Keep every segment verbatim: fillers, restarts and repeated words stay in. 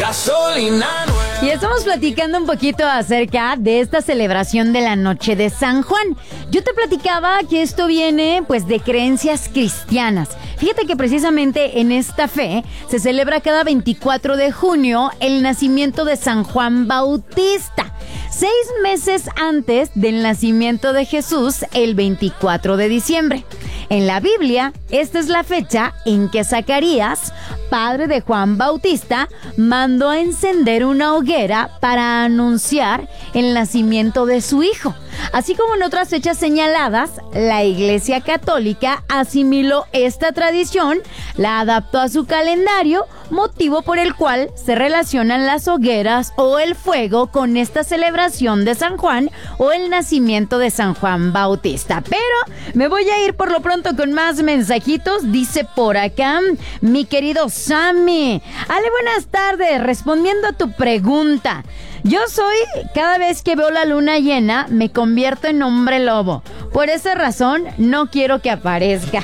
Gasolina nueva. Y estamos platicando un poquito acerca de esta celebración de la noche de San Juan. Yo te platicaba que esto viene pues de creencias cristianas. Fíjate que precisamente en esta fe se celebra cada veinticuatro de junio el nacimiento de San Juan Bautista. Seis meses antes del nacimiento de Jesús, el veinticuatro de diciembre. En la Biblia, esta es la fecha en que Zacarías, padre de Juan Bautista, mandó a encender una hoguera para anunciar el nacimiento de su hijo. Así como en otras fechas señaladas, la Iglesia Católica asimiló esta tradición, la adaptó a su calendario, motivo por el cual se relacionan las hogueras o el fuego con esta celebración de San Juan o el nacimiento de San Juan Bautista. Pero me voy a ir por lo pronto con más mensajitos. Dice por acá mi querido Sammy: Ale, buenas tardes, respondiendo a tu pregunta. Yo soy, cada vez que veo la luna llena, me convierto en hombre lobo. Por esa razón, no quiero que aparezca.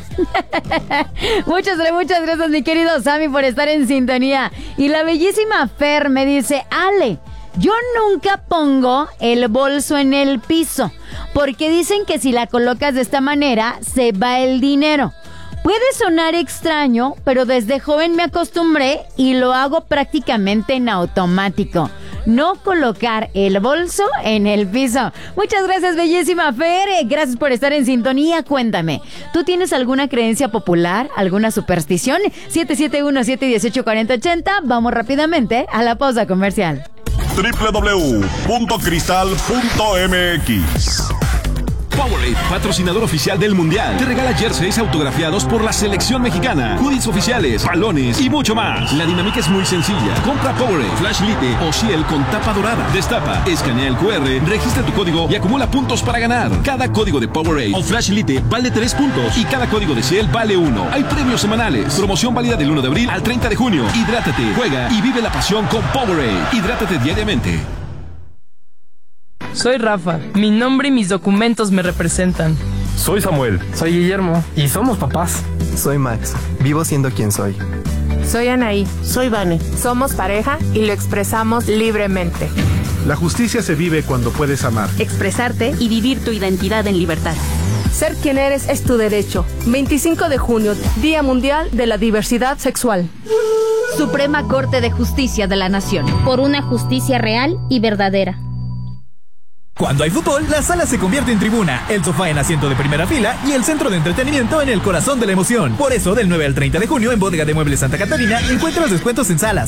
Muchas, muchas gracias, mi querido Sammy, por estar en sintonía. Y la bellísima Fer me dice: Ale, yo nunca pongo el bolso en el piso, porque dicen que si la colocas de esta manera, se va el dinero. Puede sonar extraño, pero desde joven me acostumbré y lo hago prácticamente en automático. No colocar el bolso en el piso. Muchas gracias, bellísima Fer. Gracias por estar en sintonía. Cuéntame, ¿tú tienes alguna creencia popular? ¿Alguna superstición? siete siete uno, siete uno ocho, cuatro cero ocho cero. Vamos rápidamente a la pausa comercial. doble u doble u doble u punto cristal punto m x. Powerade, patrocinador oficial del Mundial, te regala jerseys autografiados por la selección mexicana, hoodies oficiales, balones y mucho más. La dinámica es muy sencilla. Compra Powerade, Flash Lite o Ciel con tapa dorada. Destapa, escanea el cu erre, registra tu código y acumula puntos para ganar. Cada código de Powerade o Flash Lite vale tres puntos y cada código de Ciel vale uno. Hay premios semanales. Promoción válida del uno de abril al treinta de junio. Hidrátate, juega y vive la pasión con Powerade. Hidrátate diariamente. Soy Rafa, mi nombre y mis documentos me representan. Soy Samuel. Soy Guillermo. Y somos papás. Soy Max, vivo siendo quien soy. Soy Anaí. Soy Vane. Somos pareja y lo expresamos libremente. La justicia se vive cuando puedes amar, expresarte y vivir tu identidad en libertad. Ser quien eres es tu derecho. veinticinco de junio, Día Mundial de la Diversidad Sexual. Suprema Corte de Justicia de la Nación. Por una justicia real y verdadera. Cuando hay fútbol, la sala se convierte en tribuna, el sofá en asiento de primera fila y el centro de entretenimiento en el corazón de la emoción. Por eso, del nueve al treinta de junio, en Bodega de Muebles Santa Catarina, encuentras descuentos en salas,